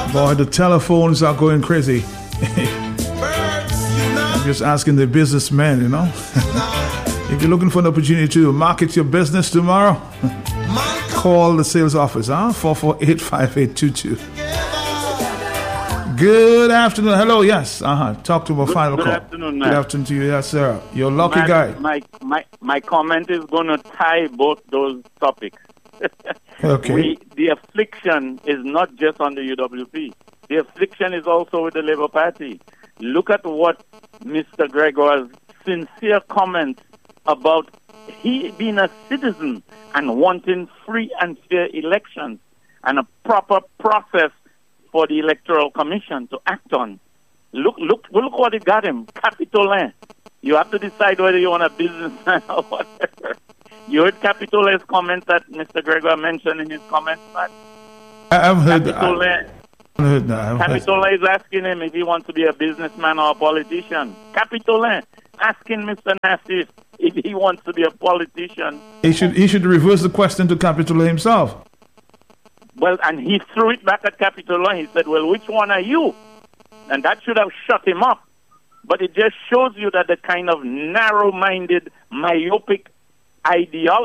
Boy, the telephones are going crazy. I'm just asking the businessmen, you know. If you're looking for an opportunity to market your business tomorrow, call the sales office, 448-5822. Good afternoon. Hello, yes. Talk to my final call. Good afternoon, man. Good afternoon to you, yes, sir. You're a lucky guy. My comment is going to tie both those topics. Okay. The affliction is not just on the UWP. The affliction is also with the Labour Party. Look at what Mr. Gregoire's sincere comments about he being a citizen and wanting free and fair elections and a proper process for the Electoral Commission to act on. Look what it got him. Capitoline. You have to decide whether you want a businessman or whatever. You heard Capitoline's comment that Mr. Gregoire mentioned in his comments, Pat? I've heard Capitoline. Capitoline is asking him if he wants to be a businessman or a politician. Capitoline asking Mr. Nassif if he wants to be a politician. He should reverse the question to Capitoline himself. Well, and he threw it back at Capitoline. He said, well, which one are you? And that should have shut him up. But it just shows you that the kind of narrow-minded, myopic ideology